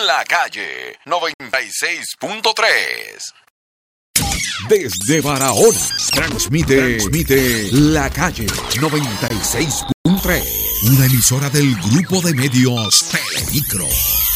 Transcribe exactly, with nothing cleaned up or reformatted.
La Calle noventa y seis punto tres. Desde Barahona, transmite, transmite La Calle noventa y seis punto tres. Una emisora del grupo de medios Telemicro.